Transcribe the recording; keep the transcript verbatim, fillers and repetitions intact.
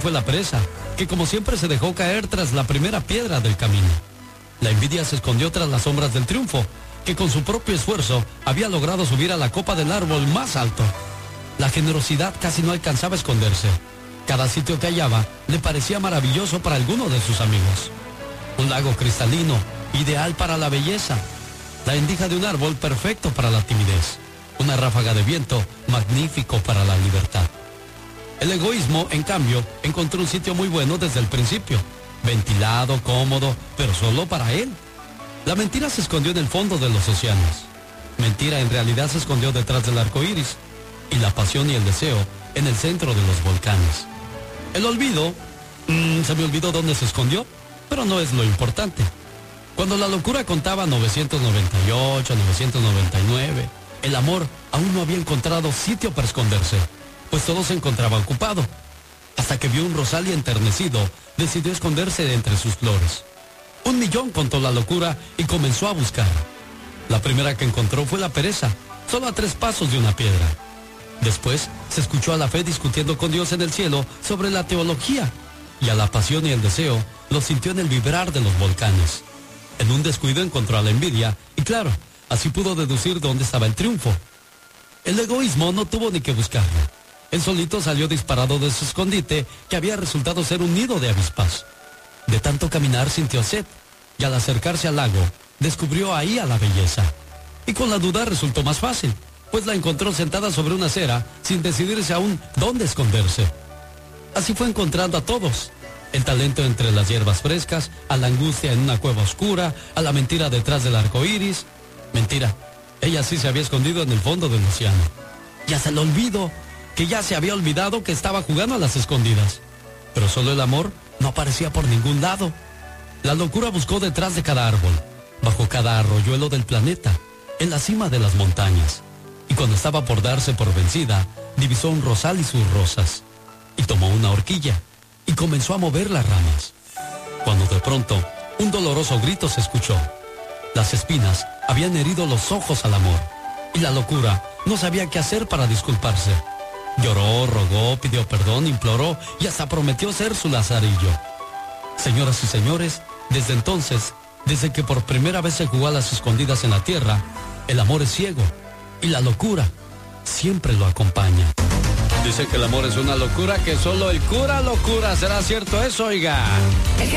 fue la pereza, que como siempre se dejó caer tras la primera piedra del camino. La envidia se escondió tras las sombras del triunfo, que con su propio esfuerzo había logrado subir a la copa del árbol más alto. La generosidad casi no alcanzaba a esconderse. Cada sitio que hallaba le parecía maravilloso para alguno de sus amigos. Un lago cristalino, ideal para la belleza. La endija de un árbol, perfecto para la timidez. Una ráfaga de viento, magnífico para la libertad. El egoísmo, en cambio, encontró un sitio muy bueno desde el principio. Ventilado, cómodo, pero solo para él. La mentira se escondió en el fondo de los océanos. Mentira en realidad se escondió detrás del arco iris. Y la pasión y el deseo en el centro de los volcanes. El olvido, mmm, se me olvidó dónde se escondió, pero no es lo importante. Cuando la locura contaba novecientos noventa y ocho, novecientos noventa y nueve, el amor aún no había encontrado sitio para esconderse, pues todo se encontraba ocupado. Hasta que vio un rosal y enternecido, decidió esconderse de entre sus flores. Un millón contó la locura y comenzó a buscar. La primera que encontró fue la pereza, solo a tres pasos de una piedra. Después se escuchó a la fe discutiendo con Dios en el cielo sobre la teología, y a la pasión y el deseo lo sintió en el vibrar de los volcanes. En un descuido encontró a la envidia, y claro, así pudo deducir dónde estaba el triunfo. El egoísmo no tuvo ni que buscarlo. Él solito salió disparado de su escondite, que había resultado ser un nido de avispas. De tanto caminar sintió sed, y al acercarse al lago, descubrió ahí a la belleza. Y con la duda resultó más fácil, pues la encontró sentada sobre una acera, sin decidirse aún dónde esconderse. Así fue encontrando a todos. El talento entre las hierbas frescas, a la angustia en una cueva oscura, a la mentira detrás del arco iris. Mentira, ella sí se había escondido en el fondo del océano. Ya se le olvidó, que ya se había olvidado que estaba jugando a las escondidas. Pero solo el amor no aparecía por ningún lado. La locura buscó detrás de cada árbol, bajo cada arroyuelo del planeta, en la cima de las montañas. Y cuando estaba por darse por vencida, divisó un rosal y sus rosas. Y tomó una horquilla y comenzó a mover las ramas. Cuando de pronto, un doloroso grito se escuchó. Las espinas habían herido los ojos al amor, y la locura no sabía qué hacer para disculparse. Lloró, rogó, pidió perdón, imploró y hasta prometió ser su lazarillo. Señoras y señores, desde entonces, desde que por primera vez se jugó a las escondidas en la tierra, el amor es ciego y la locura siempre lo acompaña. Dice que el amor es una locura que solo el cura locura. ¿Será cierto eso, oiga?